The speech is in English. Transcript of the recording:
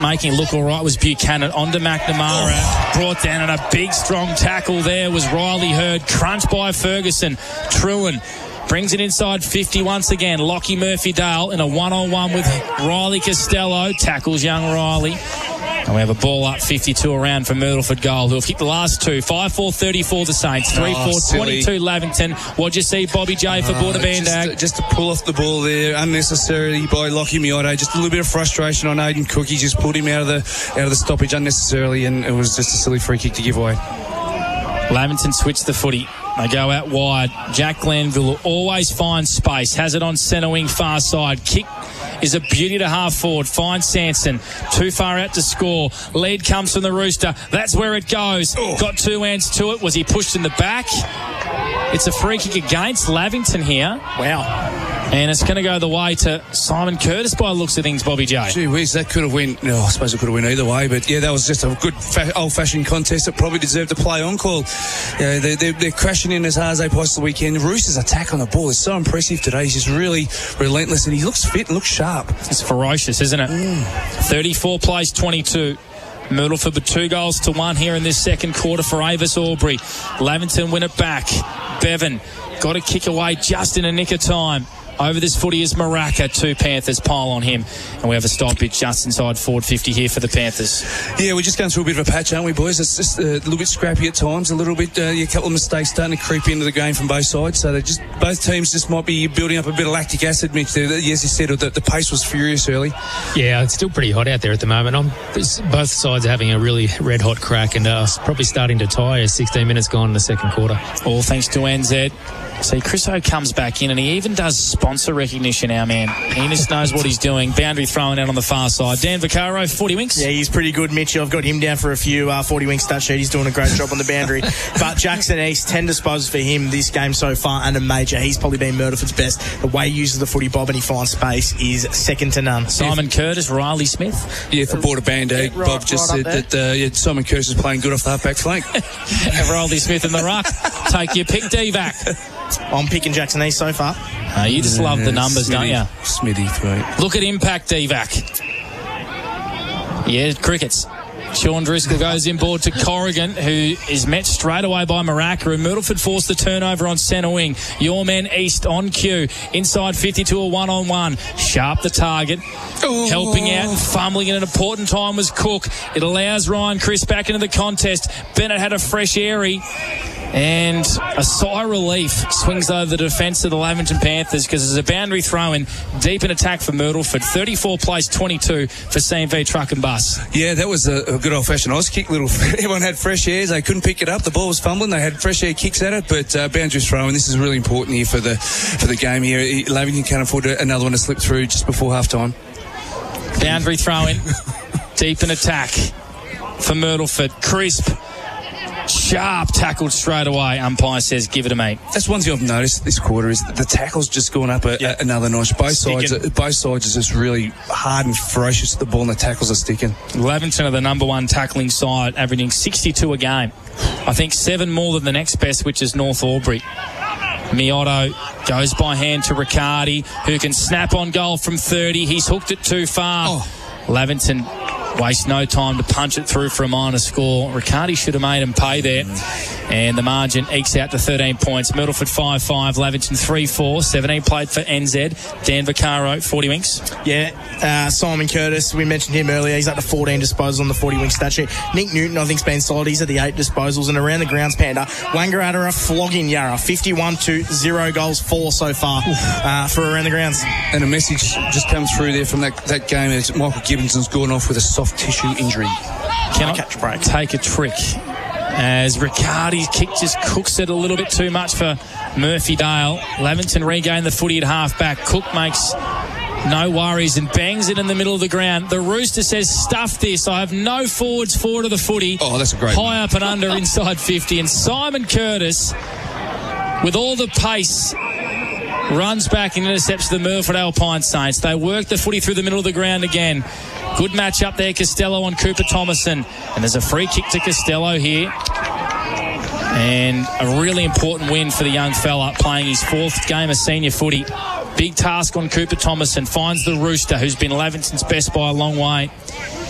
making it look all right was Buchanan onto McNamara. Brought down, and a big strong tackle there was Riley Hurd. Crunched by Ferguson. Trewin brings it inside 50 once again. Lockie Murphy-Dale in a one-on-one with Riley Costello. Tackles young Riley. And we have a ball up 52 around for Myrtleford Gold, who have kicked the last two. 5-4-34 the Saints. 3-4-22 Lavington. What'd you see, Bobby J, for Border Bandag? Just to pull off the ball there unnecessarily by Lockie Mioto. Just a little bit of frustration on Aiden Cook. He just pulled him out of the stoppage unnecessarily, and it was just a silly free kick to give away. Lavington switch the footy. They go out wide. Jack Glanville will always find space. Has it on centre wing, far side. Kick is a beauty to half forward. Finds Sanson. Too far out to score. Lead comes from the Rooster. That's where it goes. Got two hands to it. Was he pushed in the back? It's a free kick against Lavington here. Wow. And it's going to go the way to Simon Curtis by the looks of things, Bobby J. Gee whiz, that could have went... No, I suppose it could have went either way. But, yeah, that was just a good old-fashioned contest that probably deserved a play-on call. Yeah, they're crashing in as hard as they possibly can. Roosters' attack on the ball is so impressive today. He's just really relentless, and he looks fit and looks sharp. It's ferocious, isn't it? 34 plays 22. Myrtleford with 2-1 here in this second quarter for Avis Albury. Lavington win it back. Bevan got a kick away just in a nick of time. Over this footy is Maraka. Two Panthers pile on him. And we have a stoppage just inside forward 50 here for the Panthers. Yeah, we're just going through a bit of a patch, aren't we, boys? It's just a little bit scrappy at times, a little bit, a couple of mistakes starting to creep into the game from both sides. So they just both teams just might be building up a bit of lactic acid, Mitch. As you said, the pace was furious early. Yeah, it's still pretty hot out there at the moment. Both sides are having a really red-hot crack, and probably starting to tire. 16 minutes gone in the second quarter. All thanks to NZ. See, Chris O comes back in, and he even does sponsor recognition, our man. He just knows what he's doing. Boundary throwing out on the far side. Dan Vaccaro, 40 winks. Yeah, he's pretty good, Mitch. I've got him down for a few 40 wink stat sheet. He's doing a great job on the boundary. But Jackson East, 10 disposals for him this game so far, and a major. He's probably been Myrtleford's best. The way he uses the footy, Bob, and he finds space is second to none. Simon Curtis, Riley Smith. Yeah, for Border Bandag, right, Bob just said that Simon Curtis is playing good off the half-back flank. Riley Smith in the ruck. Take your pick, D-Vac. I'm picking Jackson East so far. You just love the numbers, Smithy, don't you? Smithy, right. Look at impact, D-Vac. Yeah, crickets. Sean Driscoll goes inboard to Corrigan, who is met straight away by Maraka, and Myrtleford forced the turnover on centre wing. Your men East on cue. Inside 50 to a one-on-one. Sharp the target. Helping out and fumbling at an important time was Cook. It allows Ryan Chris back into the contest. Bennett had a fresh airy. And a sigh of relief swings over the defence of the Lavington Panthers, because there's a boundary throw-in deep in attack for Myrtleford. 34 plays 22 for CMV Truck and Bus. Yeah, that was a good old-fashioned Oz kick. Everyone had fresh airs. They couldn't pick it up. The ball was fumbling. They had fresh air kicks at it, but boundary throw-in. This is really important here for the game here. Lavington can't afford another one to slip through just before half-time. Boundary throw-in deep in attack for Myrtleford. Crisp. Sharp tackled straight away. Umpire says, give it a mate. That's one thing I've noticed this quarter is the tackle's just gone up another notch. Both sides are just really hard and ferocious at the ball, and the tackles are sticking. Lavington are the number one tackling side, averaging 62 a game. I think 7 more than the next best, which is North Albury. Mioto goes by hand to Riccardi, who can snap on goal from 30. He's hooked it too far. Lavington waste no time to punch it through for a minor score. Riccardi should have made him pay there. And the margin ekes out to 13 points. Myrtleford 5-5, Lavington 3-4. 17 played for NZ. Dan Vaccaro, 40 winks. Yeah, Simon Curtis, we mentioned him earlier. He's up to 14 disposals on the 40 wing stat sheet. Nick Newton, I think's been solid. He's at the 8 disposals. And around the grounds, Panda, Wangaratta are flogging Yarra. 51-0 goals, 4 so far for around the grounds. And a message just comes through there from that game as Michael Gibbonson's gone off with a soft tissue injury. Cannot catch a break. Take a trick. As Riccardi's kick just cooks it a little bit too much for Murphy-Dale. Lavington regain the footy at half-back. Cook makes no worries and bangs it in the middle of the ground. The Rooster says, stuff this. I have no forwards forward of the footy. Oh, that's a great High up and under inside 50. And Simon Curtis, with all the pace, runs back and intercepts the Myrtleford Alpine Saints. They work the footy through the middle of the ground again. Good match up there, Costello on Cooper Thomason. And there's a free kick to Costello here. And a really important win for the young fella, playing his 4th game of senior footy. Big task on Cooper Thomason. Finds the Rooster, who's been Lavington's best by a long way.